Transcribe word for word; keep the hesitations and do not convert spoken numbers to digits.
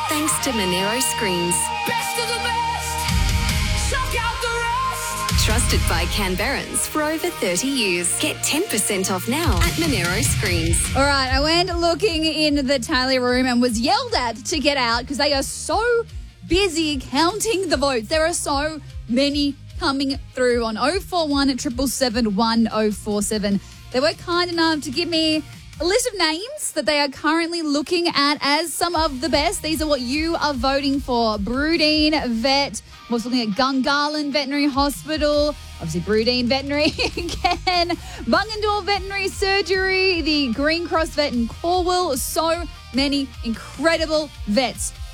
Thanks to Monero Screens. Best of the best. Suck out the rest. Trusted by Canberrans for over thirty years. Get ten percent off now at Monero Screens. All right, I went looking in the tally room and was yelled at to get out because they are so busy counting the votes. There are so many coming through on oh four one seven seven seven one oh four seven. They were kind enough to give me a list of names that they are currently looking at as some of the best. These are what you are voting for. Broodine Vet. I'm also looking at Gungahlin Veterinary Hospital. Obviously, Broodine Veterinary again. Bungendore Veterinary Surgery. The Green Cross Vet in Corwell. So many incredible vets